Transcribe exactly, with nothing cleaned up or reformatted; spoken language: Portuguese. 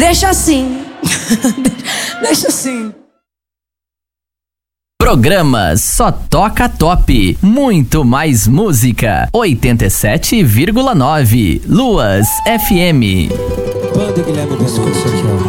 Deixa assim. Deixa assim. Programa Só Toca Top. Muito mais música. oitenta e sete vírgula nove. Luas F M. Banda Guilherme Veloso.